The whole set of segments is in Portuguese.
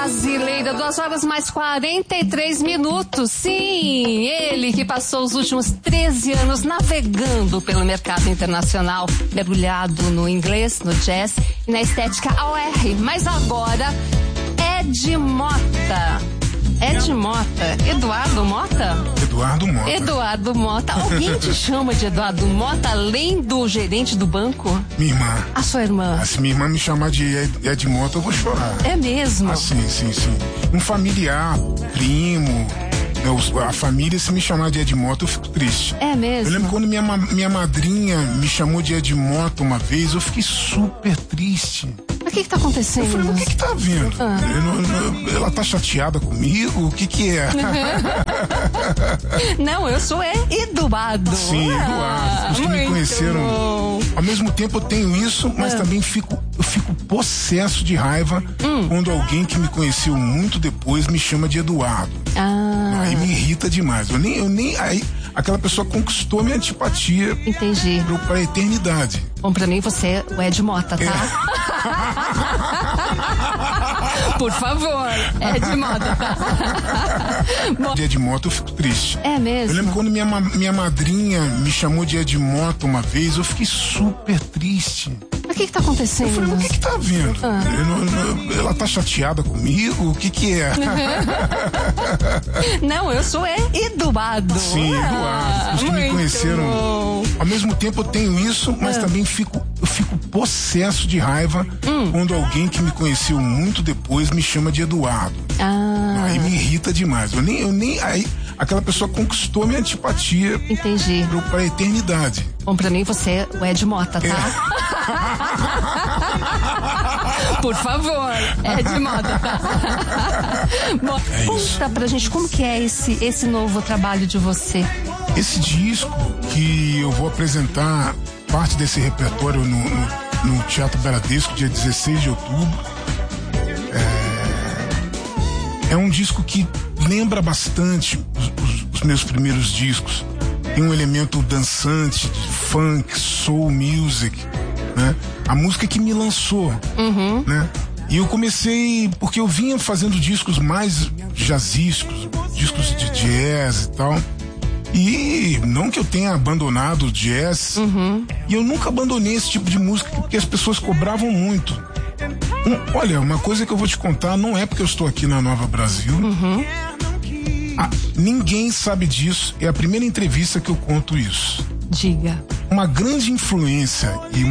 Brasileira, 2h mais 43. Sim, ele que passou os últimos 13 anos navegando pelo mercado internacional, mergulhado no inglês, no jazz e na estética AOR. Mas agora, Ed Mota. Ed Mota. Eduardo Mota? Eduardo Mota. Eduardo Mota. Alguém te chama de Eduardo Mota além do gerente do banco? Minha irmã. A sua irmã? Se minha irmã me chamar de Ed Mota, eu vou chorar. É mesmo? Sim. Um familiar, primo, a família, se me chamar de Ed Mota, eu fico triste. É mesmo? Eu lembro quando minha madrinha me chamou de Ed Mota uma vez, eu fiquei super triste. Mas o que tá acontecendo? Eu falei, o que tá havendo? Ela tá chateada comigo? O que é? Não, eu sou Eduardo. Sim, Eduardo. Os que me conheceram. Bom. Ao mesmo tempo eu tenho isso, mas também eu fico possesso de raiva quando alguém que me conheceu muito depois me chama de Eduardo. Aí me irrita demais. Aí aquela pessoa conquistou minha antipatia. Entendi. Pra eternidade. Bom, pra mim você é o Ed Mota, tá? Por favor, Ed Mota, tá? Bom, De Ed Mota eu fico triste. é mesmo? Eu lembro quando minha madrinha me chamou de Ed Mota uma vez, eu fiquei super triste. Mas o que tá acontecendo? Eu falei, o que tá havendo? Ela tá chateada comigo? O que é? Não, eu sou Eduardo. Sim, Eduardo. Os que me conheceram. Bom. Ao mesmo tempo eu tenho isso, mas também eu fico possesso de raiva quando alguém que me conheceu muito depois me chama de Eduardo. Aí me irrita demais. Aí aquela pessoa conquistou minha antipatia. Entendi. Pra eternidade. Bom, pra mim você é o Ed Mota, tá? Por favor, Ed Mota, tá? Bom, conta pra gente como que é esse novo trabalho de você. Esse disco que eu vou apresentar parte desse repertório no Teatro Bradesco, dia 16 de outubro. É um disco que lembra bastante os meus primeiros discos. Tem um elemento dançante, de funk, soul music, né? A música que me lançou, né? E eu comecei porque eu vinha fazendo discos mais jazzísticos, discos de jazz e tal. E não que eu tenha abandonado o jazz, e eu nunca abandonei esse tipo de música porque as pessoas cobravam muito. Olha, uma coisa que eu vou te contar, não é porque eu estou aqui na Nova Brasil. Ninguém sabe disso, é a primeira entrevista que eu conto isso. Diga. Uma grande influência e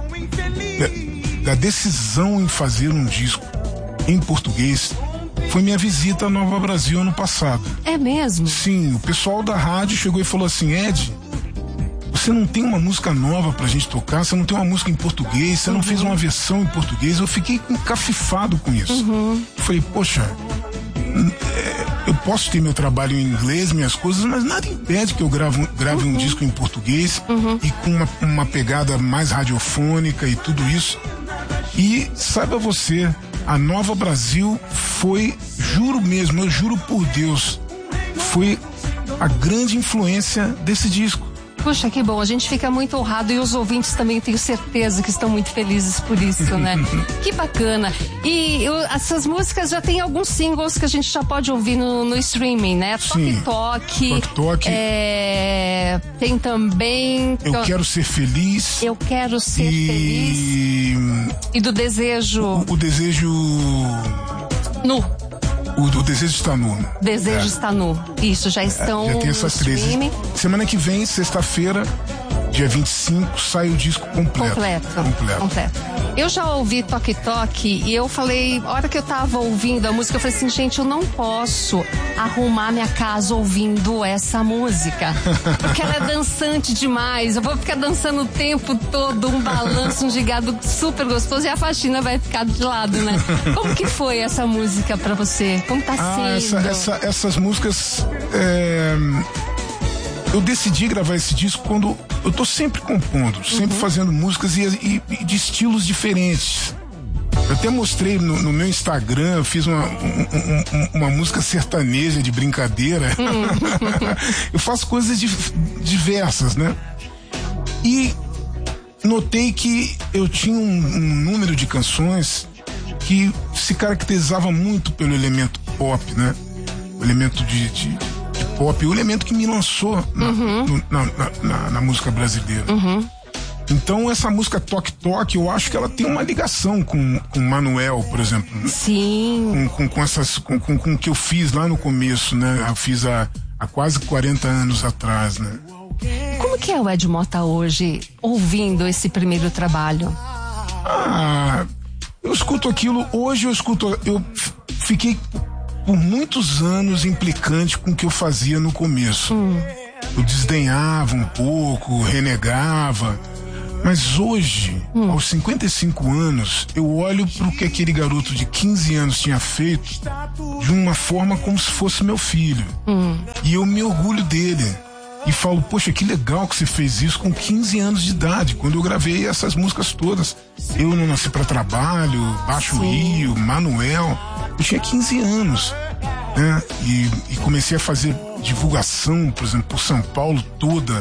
da decisão em fazer um disco em português foi minha visita à Nova Brasil ano passado. É mesmo? Sim, o pessoal da rádio chegou e falou assim, Ed, você não tem uma música nova pra gente tocar, você não tem uma música em português, você não fez uma versão em português. Eu fiquei encafifado com isso. Eu falei, poxa, eu posso ter meu trabalho em inglês, minhas coisas, mas nada impede que eu grave um disco em português e com uma pegada mais radiofônica e tudo isso. E saiba você, a Nova Brasil foi, juro mesmo, eu juro por Deus, foi a grande influência desse disco. Puxa, que bom, a gente fica muito honrado e os ouvintes também tenho certeza que estão muito felizes por isso, né? Que bacana. E essas músicas já tem alguns singles que a gente já pode ouvir no streaming, né? Sim. Toque. Tem também... Eu Quero Ser Feliz. Eu Quero Ser Feliz. E do Desejo... O Desejo... Nu. O Desejo Está Nu. Desejo Está Nu. Isso, já estão já tem essas três. Semana que vem, sexta-feira, dia 25, sai o disco completo. Completo. Eu já ouvi Toque Toque e eu falei, a hora que eu tava ouvindo a música, eu falei assim, gente, eu não posso arrumar minha casa ouvindo essa música. Porque ela é dançante demais. Eu vou ficar dançando o tempo todo, um balanço, um gigado super gostoso e a faxina vai ficar de lado, né? Como que foi essa música pra você? Como tá sendo? Essas músicas... Eu decidi gravar esse disco quando eu tô sempre compondo, sempre fazendo músicas e de estilos diferentes. Eu até mostrei no meu Instagram, eu fiz uma música sertaneja de brincadeira. Eu faço coisas diversas, né? E notei que eu tinha um número de canções que se caracterizava muito pelo elemento pop, né? O elemento de pop, o elemento que me lançou na música brasileira. Então essa música Toque Toque, eu acho que ela tem uma ligação com Manuel, por exemplo. Sim. Com o que eu fiz lá no começo, né? Eu fiz há quase 40 anos atrás, né? Como que é o Ed Mota hoje, ouvindo esse primeiro trabalho? Eu escuto aquilo, hoje eu fiquei por muitos anos implicante com o que eu fazia no começo. Eu desdenhava um pouco, renegava. Mas hoje, aos 55 anos, eu olho pro que aquele garoto de 15 anos tinha feito de uma forma como se fosse meu filho. E eu me orgulho dele. E falo, poxa, que legal que você fez isso com 15 anos de idade, quando eu gravei essas músicas todas. Eu Não Nasci Pra Trabalho, Baixo Rio, Manuel. Eu tinha 15 anos, né? E comecei a fazer divulgação, por exemplo, por São Paulo toda.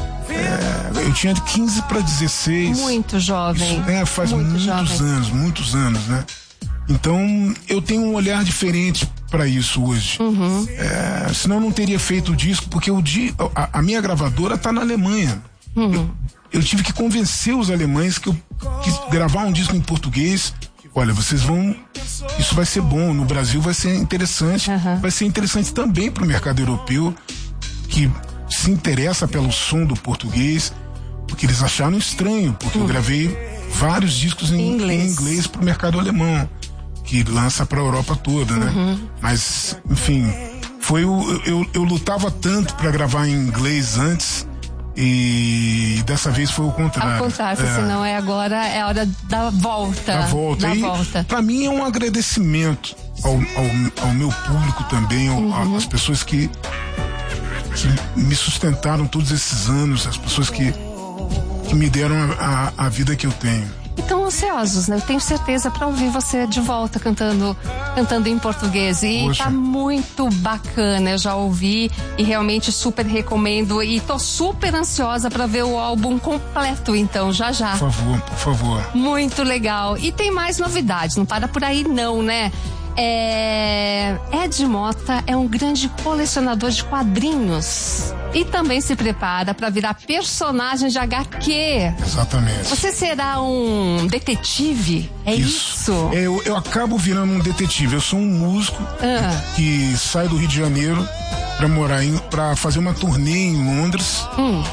Eu tinha de 15 para 16. Muito jovem. Isso, faz muitos anos, né? Então, eu tenho um olhar diferente para isso hoje. Senão eu não teria feito o disco, porque a minha gravadora tá na Alemanha. Eu tive que convencer os alemães que gravar um disco em português, olha, vocês vão, isso vai ser bom, no Brasil vai ser interessante, vai ser interessante também para o mercado europeu, que se interessa pelo som do português, porque eles acharam estranho, porque eu gravei vários discos em inglês pro mercado alemão, que lança pra Europa toda, né? Mas, enfim, eu lutava tanto pra gravar em inglês antes, e dessa vez foi o contrário. Ao contrário, senão agora é a hora da volta. Da volta. Pra mim é um agradecimento ao meu público também, às pessoas que me sustentaram todos esses anos, as pessoas que me deram a vida que eu tenho. Estão ansiosos, né? Eu tenho certeza para ouvir você de volta cantando em português. E Poxa. Tá muito bacana, eu já ouvi e realmente super recomendo. E tô super ansiosa para ver o álbum completo, então, já. Por favor. Muito legal. E tem mais novidades, não para por aí não, né? Ed Mota é um grande colecionador de quadrinhos e também se prepara para virar personagem de HQ. Exatamente. Você será um detetive? É isso? Eu acabo virando um detetive. Eu sou um músico que sai do Rio de Janeiro para fazer uma turnê em Londres.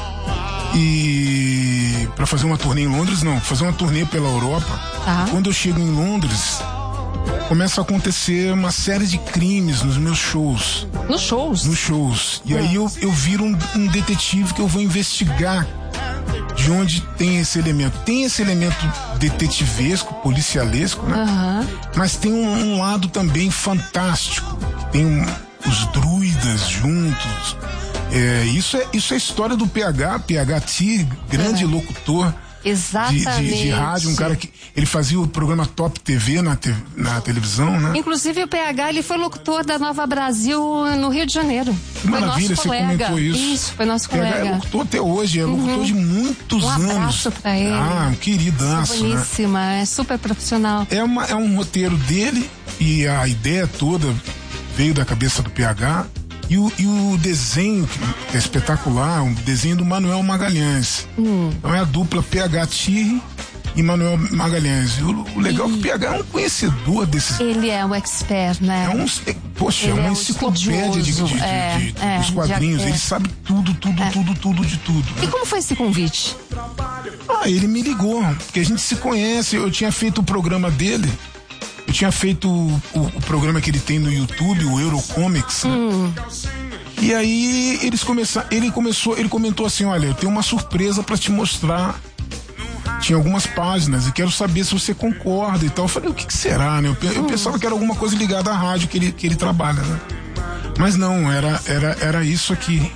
E para fazer uma turnê em Londres, não, fazer uma turnê pela Europa. Quando eu chego em Londres, começa a acontecer uma série de crimes nos meus shows. Nos shows? Nos shows. E aí eu viro um detetive que eu vou investigar de onde tem esse elemento. Tem esse elemento detetivesco, policialesco, né? Mas tem um lado também fantástico. Tem os druidas juntos. Isso é a história do PH-T, grande locutor. Exatamente. De rádio, um cara que ele fazia o programa Top TV na televisão, né? Inclusive o PH, ele foi locutor da Nova Brasil no Rio de Janeiro. Que maravilha, você comentou isso. Isso, foi nosso colega. PH é locutor até hoje, é locutor de muitos anos. Um abraço pra ele. Um queridaço, boníssima, né? É super profissional. É um roteiro dele e a ideia toda veio da cabeça do PH. E o desenho, que é espetacular, o desenho do Manuel Magalhães. Então é a dupla PH-T e Manuel Magalhães. O legal é que o PH é um conhecedor desses. Ele é um expert, né? É uma enciclopédia dos quadrinhos. Ele sabe tudo de tudo. E como foi esse convite? Ele me ligou, porque a gente se conhece. Eu tinha feito o programa dele. Eu tinha feito o programa que ele tem no YouTube, o Eurocomics, né? E aí ele comentou assim, olha, eu tenho uma surpresa pra te mostrar. Tinha algumas páginas e quero saber se você concorda e tal. Eu falei, o que será, né? Eu pensava que era alguma coisa ligada à rádio que ele trabalha, né? Mas não, era isso aqui.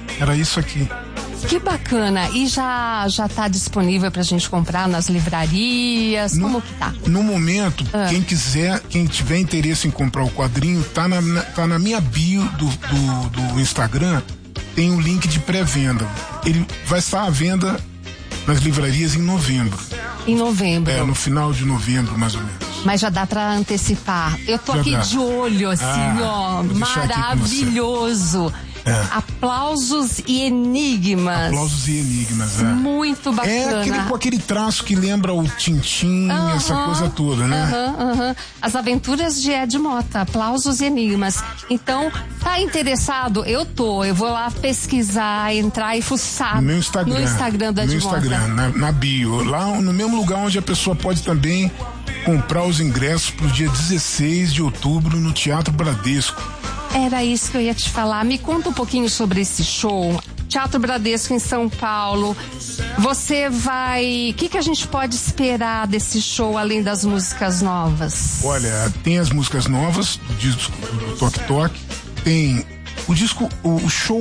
Que bacana. E já tá disponível pra gente comprar nas livrarias? Como que tá? No momento, quem tiver interesse em comprar o quadrinho, tá na minha bio do Instagram, tem um link de pré-venda. Ele vai estar à venda nas livrarias em novembro. Em novembro? No final de novembro, mais ou menos. Mas já dá pra antecipar. Eu tô Já aqui dá. de olho, assim, Vou deixar aqui com maravilhoso. Aplausos e Enigmas. Aplausos e Enigmas, Muito bacana. É aquele traço que lembra o Tintim, essa coisa toda, né? As Aventuras de Ed Mota, Aplausos e Enigmas. Então, tá interessado? Eu vou lá pesquisar, entrar e fuçar no Instagram da Ed Mota. No Instagram, na bio. Lá no mesmo lugar onde a pessoa pode também comprar os ingressos pro dia 16 de outubro no Teatro Bradesco. Era isso que eu ia te falar. Me conta um pouquinho sobre esse show. Teatro Bradesco em São Paulo. Você vai... O que a gente pode esperar desse show, além das músicas novas? Olha, tem as músicas novas do disco do Toque Toque. Tem o disco, o show